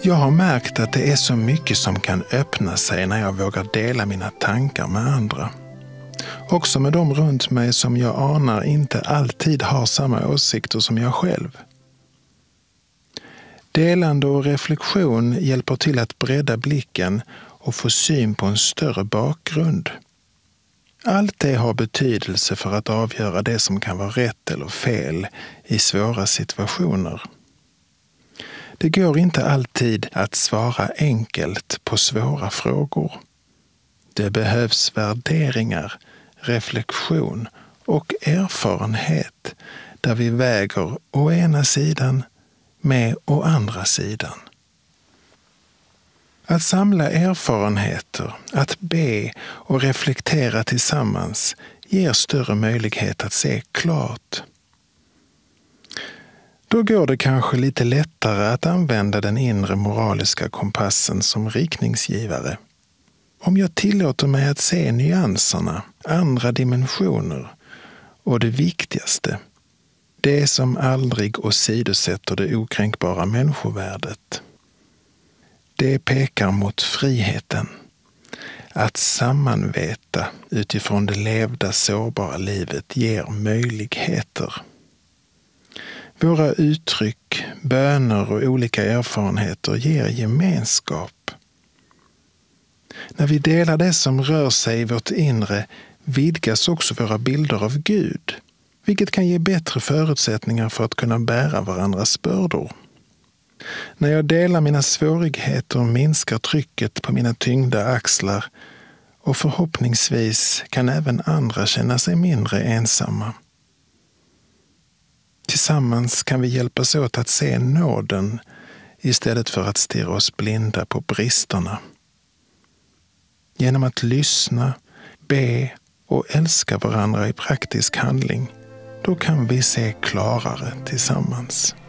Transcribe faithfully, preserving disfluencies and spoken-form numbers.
Jag har märkt att det är så mycket som kan öppna sig när jag vågar dela mina tankar med andra. Också med de runt mig som jag anar inte alltid har samma åsikter som jag själv. Delande och reflektion hjälper till att bredda blicken och få syn på en större bakgrund. Allt det har betydelse för att avgöra det som kan vara rätt eller fel i svåra situationer. Det går inte alltid att svara enkelt på svåra frågor. Det behövs värderingar, reflektion och erfarenhet där vi väger å ena sidan med å andra sidan. Att samla erfarenheter, att be och reflektera tillsammans ger större möjlighet att se klart. Då går det kanske lite lättare att använda den inre moraliska kompassen som riktningsgivare. Om jag tillåter mig att se nyanserna, andra dimensioner och det viktigaste, det som aldrig åsidosätter det okränkbara människovärdet. Det pekar mot friheten. Att sammanveta utifrån det levda sårbara livet ger möjligheter. Våra uttryck, böner och olika erfarenheter ger gemenskap. När vi delar det som rör sig i vårt inre vidgas också våra bilder av Gud, vilket kan ge bättre förutsättningar för att kunna bära varandras bördor. När jag delar mina svårigheter minskar trycket på mina tyngda axlar och förhoppningsvis kan även andra känna sig mindre ensamma. Tillsammans kan vi hjälpas åt att se nåden istället för att stirra oss blinda på bristerna. Genom att lyssna, be och älska varandra i praktisk handling, då kan vi se klarare tillsammans.